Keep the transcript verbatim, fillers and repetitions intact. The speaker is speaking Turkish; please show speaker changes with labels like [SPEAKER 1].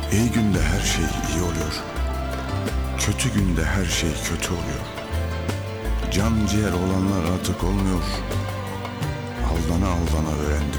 [SPEAKER 1] İyi günde her şey iyi oluyor. Kötü günde her şey kötü oluyor. Can ciğer olanlar artık olmuyor. Aldana aldana öğrendim.